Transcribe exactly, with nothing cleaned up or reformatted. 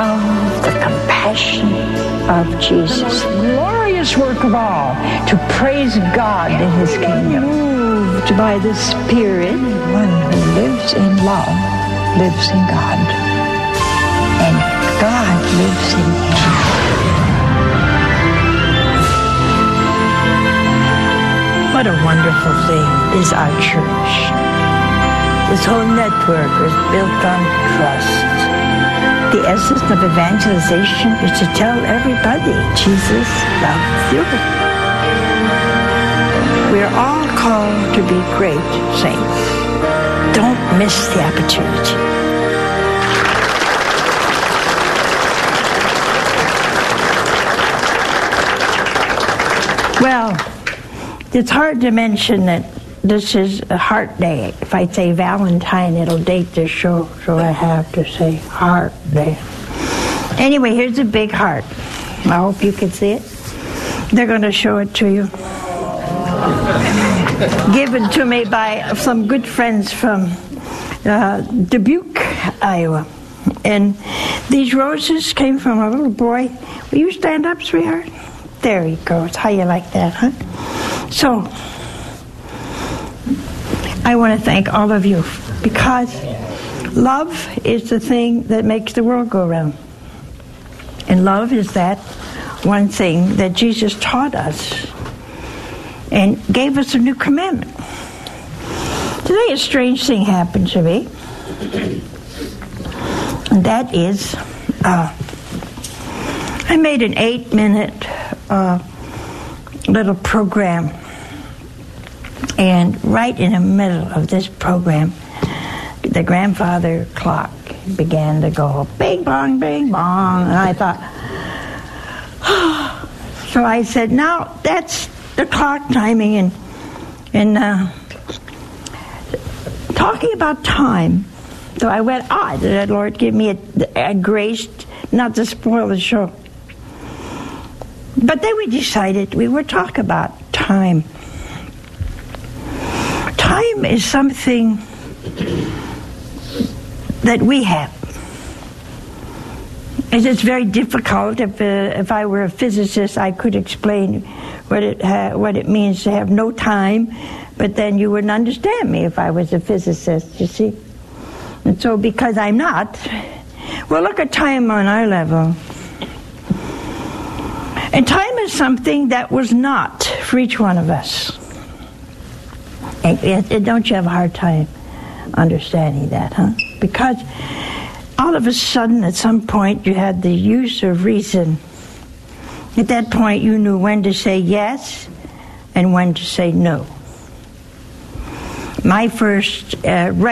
love, the compassion of Jesus. Glorious work of all, to praise God in his kingdom. Moved by the Spirit, one who lives in love lives in God, and God lives in him. What a wonderful thing is our church. This whole network is built on trust. The essence of evangelization is to tell everybody Jesus loves you. We're all called to be great saints. Don't miss the opportunity. Well, it's hard to mention that this is a heart day. If I say Valentine, it'll date this show, so I have to say heart day. Anyway, here's a big heart. I hope you can see it. They're going to show it to you. Given to me by some good friends from uh, Dubuque, Iowa. And these roses came from a little boy. Will you stand up, sweetheart? There he goes. How you like that, huh? So, I want to thank all of you, because love is the thing that makes the world go round. And love is that one thing that Jesus taught us and gave us a new commandment. Today a strange thing happened to me, and that is uh, I made an eight-minute uh, little program. And right in the middle of this program, the grandfather clock began to go bing bong, bing bong. And I thought, oh. So I said, now that's the clock timing. And, and uh, talking about time, so I went, ah, oh, Lord, give me a, a grace not to spoil the show. But then we decided we would talk about time. Time is something that we have. And it's very difficult. If uh, if I were a physicist, I could explain what it ha- what it means to have no time, but then you wouldn't understand me if I was a physicist, you see. And so because I'm not, well, look at time on our level. And time is something that was not for each one of us. And, and don't you have a hard time understanding that, huh? Because all of a sudden, at some point, you had the use of reason. At that point, you knew when to say yes and when to say no. My first uh,